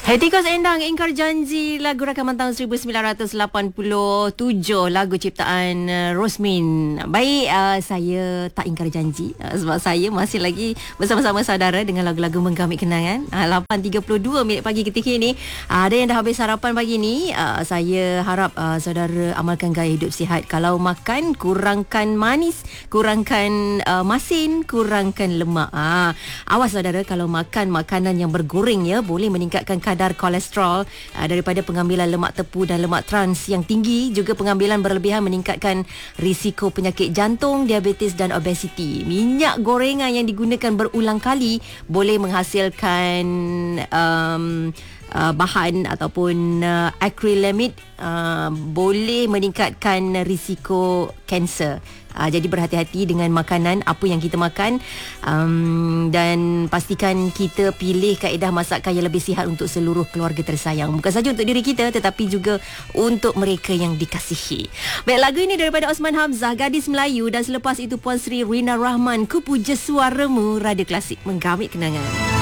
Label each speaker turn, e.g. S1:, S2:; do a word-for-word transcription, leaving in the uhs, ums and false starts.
S1: Hetikus Endang ingkar janji lagu rakaman tahun seribu sembilan ratus lapan puluh tujuh, lagu ciptaan uh, Rosmin. Baik, uh, saya tak ingkar janji uh, sebab saya masih lagi bersama-sama saudara dengan lagu-lagu menggamit kenangan. uh, lapan tiga puluh dua minit pagi ketika ini. uh, Ada yang dah habis sarapan pagi ni. uh, Saya harap uh, saudara amalkan gaya hidup sihat. Kalau makan, kurangkan manis, kurangkan uh, masin, kurangkan lemak. uh, Awas saudara, kalau makan makanan yang bergoreng ya, boleh meningkatkan kadar kolesterol uh, daripada pengambilan lemak tepu dan lemak trans yang tinggi. Juga pengambilan berlebihan meningkatkan risiko penyakit jantung, diabetes dan obesiti. Minyak gorengan yang digunakan berulang kali boleh menghasilkan um, uh, bahan ataupun uh, akrilamid, uh, boleh meningkatkan risiko kanser. Uh, jadi berhati-hati dengan makanan apa yang kita makan, um, dan pastikan kita pilih kaedah masakan yang lebih sihat untuk seluruh keluarga tersayang. Bukan saja untuk diri kita tetapi juga untuk mereka yang dikasihi. Baik, lagu ini daripada Osman Hamzah, Gadis Melayu, dan selepas itu Puan Sri Rina Rahman, Ku Puja Suaramu. Radio Klasik, menggamit kenangan.